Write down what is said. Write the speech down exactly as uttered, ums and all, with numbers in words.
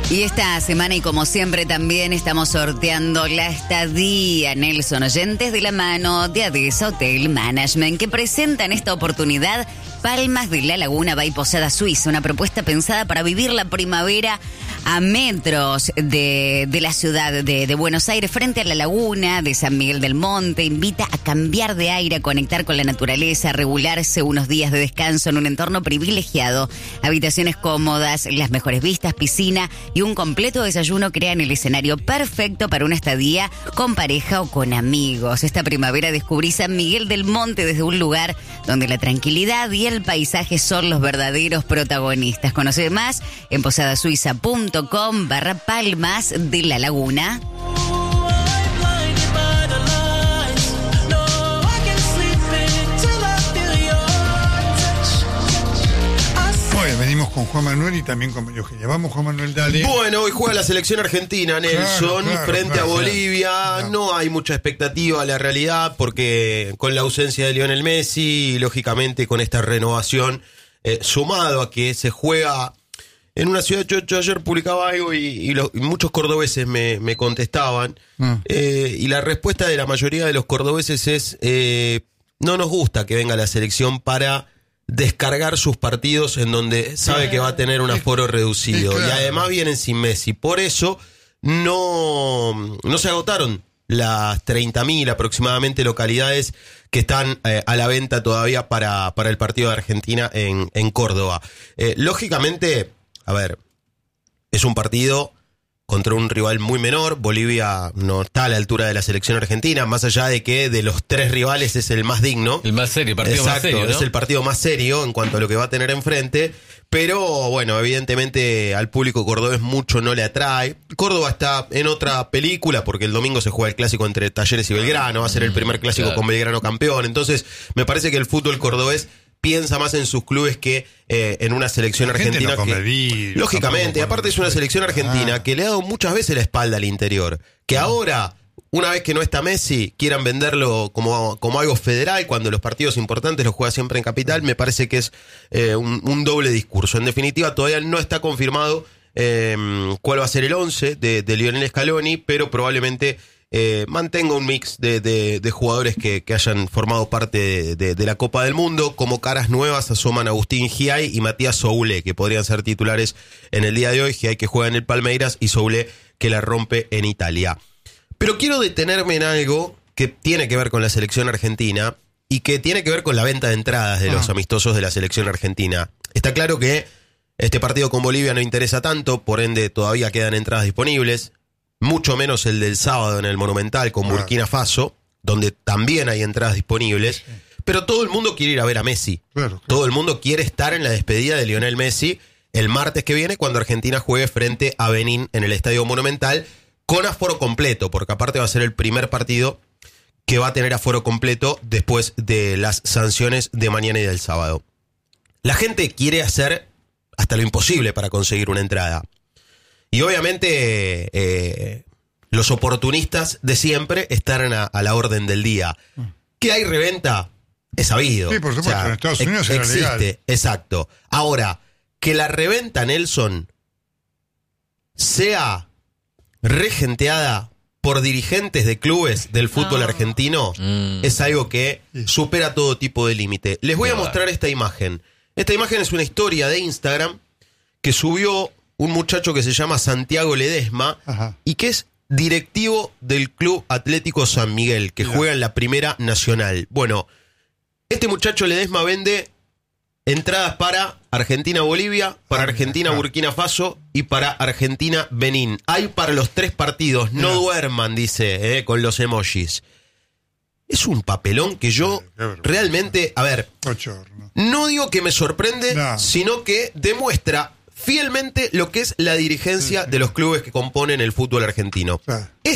Y esta semana, y como siempre también, estamos sorteando la estadía Nelson, oyentes de la mano de Adesa Hotel Management, que presenta en esta oportunidad Palmas de la Laguna by Posada Suiza, una propuesta pensada para vivir la primavera a metros de, de la ciudad de, de Buenos Aires, frente a la laguna de San Miguel del Monte. Invita a cambiar de aire, a conectar con la naturaleza, a regularse unos días de descanso en un entorno privilegiado. Habitaciones cómodas, las mejores vistas, piscina y un completo desayuno crean el escenario perfecto para una estadía con pareja o con amigos. Esta primavera descubrí San Miguel del Monte desde un lugar donde la tranquilidad y el paisaje son los verdaderos protagonistas. Conoce más en posadasuiza punto com barra Palmas de la Laguna. Venimos con Juan Manuel y también con María Eugenia. Vamos, Juan Manuel, dale. Bueno, hoy juega la selección argentina, Nelson, claro, claro, frente claro, a Bolivia. Claro. No hay mucha expectativa a la realidad porque con la ausencia de Lionel Messi y lógicamente con esta renovación, eh, sumado a que se juega en una ciudad. Yo, yo ayer publicaba algo y, y, lo, y muchos cordobeses me, me contestaban. Mm. Eh, y la respuesta de la mayoría de los cordobeses es: eh, no nos gusta que venga la selección para descargar sus partidos en donde sabe que va a tener un aforo reducido. Claro. Y además vienen sin Messi. Por eso no, no se agotaron las treinta mil aproximadamente localidades que están eh, a la venta todavía para, para el partido de Argentina en, en Córdoba. Eh, lógicamente, a ver, es un partido contra un rival muy menor. Bolivia no está a la altura de la selección argentina, más allá de que de los tres rivales es el más digno. El más serio, el partido Exacto, más serio, ¿no? Es el partido más serio en cuanto a lo que va a tener enfrente. Pero, bueno, evidentemente al público cordobés mucho no le atrae. Córdoba está en otra película porque el domingo se juega el clásico entre Talleres y Belgrano. Va a ser el primer clásico claro. con Belgrano campeón. Entonces, me parece que el fútbol cordobés piensa más en sus clubes que eh, en una selección argentina no que, vivir, lógicamente, aparte es una selección argentina ah. que le ha dado muchas veces la espalda al interior, que ah. ahora, una vez que no está Messi, quieran venderlo como, como algo federal, cuando los partidos importantes los juega siempre en capital. Me parece que es eh, un, un doble discurso. En definitiva, todavía no está confirmado eh, cuál va a ser el once de, de Lionel Scaloni, pero probablemente Eh, mantenga un mix de, de, de jugadores que, que hayan formado parte de, de, de la Copa del Mundo. Como caras nuevas asoman Agustín Giai y Matías Soule, que podrían ser titulares en el día de hoy. Giai, que juega en el Palmeiras, y Soule, que la rompe en Italia. Pero quiero detenerme en algo que tiene que ver con la selección argentina y que tiene que ver con la venta de entradas de ah. los amistosos de la selección argentina. Está claro que este partido con Bolivia no interesa tanto, por ende todavía quedan entradas disponibles. Mucho menos el del sábado en el Monumental con Burkina Faso, donde también hay entradas disponibles. Sí. Pero todo el mundo quiere ir a ver a Messi. Claro, claro. Todo el mundo quiere estar en la despedida de Lionel Messi el martes que viene, cuando Argentina juegue frente a Benín en el Estadio Monumental, con aforo completo, porque aparte va a ser el primer partido que va a tener aforo completo después de las sanciones de mañana y del sábado. La gente quiere hacer hasta lo imposible para conseguir una entrada. Y obviamente eh, los oportunistas de siempre están a, a la orden del día. ¿Que hay reventa? Es sabido. Sí, por supuesto, o sea, en Estados Unidos ex- existe, era legal. Exacto. Ahora, que la reventa, Nelson, sea regenteada por dirigentes de clubes del fútbol oh. argentino, mm. es algo que supera todo tipo de límite. Les voy a mostrar esta imagen. Esta imagen es una historia de Instagram que subió un muchacho que se llama Santiago Ledesma Ajá. y que es directivo del Club Atlético San Miguel, que Mira. juega en la Primera Nacional. Bueno, este muchacho Ledesma vende entradas para Argentina-Bolivia, para Argentina-Burkina Faso y para Argentina-Benín. Hay para los tres partidos, no Mira. duerman, dice, eh, con los emojis. Es un papelón que yo realmente, a ver, no digo que me sorprende, no. sino que demuestra fielmente lo que es la dirigencia de los clubes que componen el fútbol argentino.